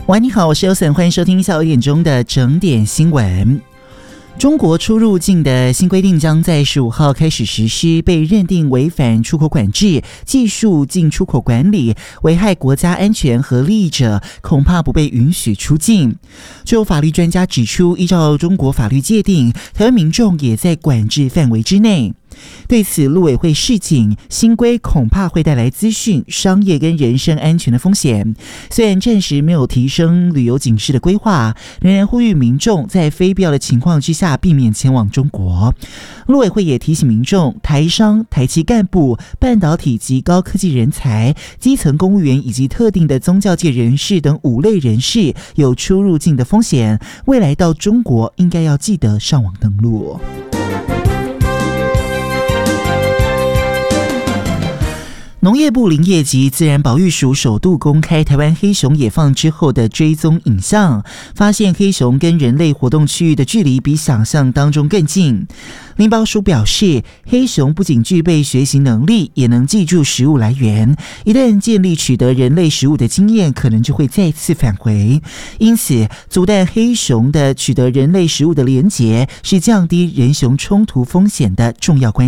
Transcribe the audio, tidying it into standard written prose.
喂，你好，我是Elson，欢迎收听下午1点钟的整点新闻。中国出入境的新规定将在15号开始实施，被认定违反出口管制、技术进出口管理、危害国家安全和利益者，恐怕不被允许出境。就有法律专家指出，依照中国法律界定，台湾民众也在管制范围之内。对此，陆委会示警，新规恐怕会带来资讯、商业跟人身安全的风险。虽然暂时没有提升旅游警示的规划，仍然呼吁民众在非必要的情况之下避免前往中国。陆委会也提醒民众，台商、台企干部、半导体及高科技人才、基层公务员以及特定的宗教界人士等5类人士有出入境的风险，未来到中国应该要记得上网登录。农业部林业及自然保育署首度公开台湾黑熊野放之后的追踪影像，发现黑熊跟人类活动区域的距离比想象当中更近。林保署表示，黑熊不仅具备学习能力，也能记住食物来源，一旦建立取得人类食物的经验，可能就会再次返回。因此，阻断黑熊的取得人类食物的连结，是降低人熊冲突风险的重要关键。